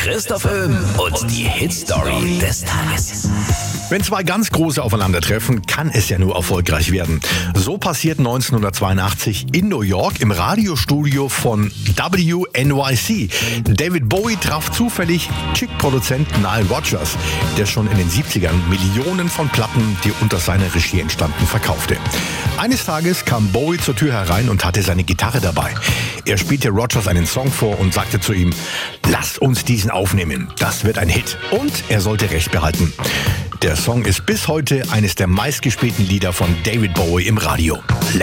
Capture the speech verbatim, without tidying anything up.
Christoph Öhm und die Hitstory des Tages. Wenn zwei ganz große aufeinandertreffen, kann es ja nur erfolgreich werden. So passiert neunzehnhundertzweiundachtzig in New York im Radiostudio von W N Y C. David Bowie traf zufällig Chic-Produzent Nile Rodgers, der schon in den siebzigern Millionen von Platten, die unter seiner Regie entstanden, verkaufte. Eines Tages kam Bowie zur Tür herein und hatte seine Gitarre dabei. Er spielte Rodgers einen Song vor und sagte zu ihm: "Lass uns diesen aufnehmen, das wird ein Hit." Und er sollte recht behalten. Der Song ist bis heute eines der meistgespielten Lieder von David Bowie im Radio.